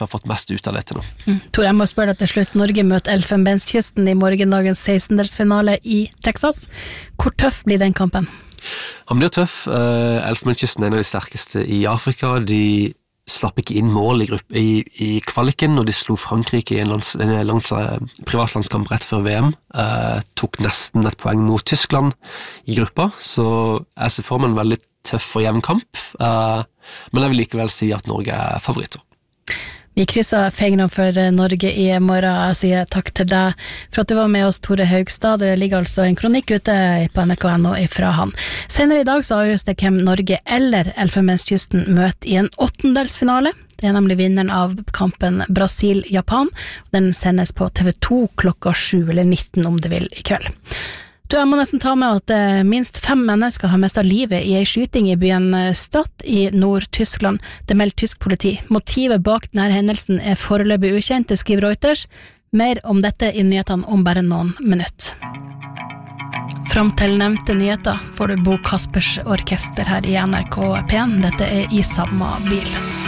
har fått mest ut av dette nå. Tor, jeg må spørre deg til slutt. Norge møter Elfenbenskysten I morgendagens 16-delsfinale I Texas. Hvor tøff blir den kampen? Han blir tøff. Elfenbenskysten en av de sterkeste I Afrika. De slapp ikke inn mål I kvaliken, og de slo Frankrike I en privatlandskamp rett før VM. Tok nesten et poeng mot Tyskland I gruppa, så jeg ser for meg en veldig tøff og jevn kamp. Men jeg vil likevel si at Norge favoritter. Vi krysser fingrene for Norge I morgen. Jeg sier takk til deg for at du var med oss, Tore Haugstad. Det ligger altså en kronikk ute på NRK.no fra han. Senere I dag så avgjøres det hvem Norge eller Elfenbenskysten møter I en 8-delsfinale. Det nemlig vinneren av kampen Brasil-Japan. Den sendes på TV2 klokka 7 eller 19 om du vil I kveld. Du, jeg må nesten ta med at minst 5 mennesker har mistet livet I en skyting I byen Stad I Nord-Tyskland. Det melder tysk politi. Motivet bak denne hendelsen foreløpig ukjent, det skriver Reuters. Mer om dette I nyhetene om bare noen minutter. Fram til nevnte nyheter får du Bo Kaspers orkester her I NRK P1. Dette I samme bil.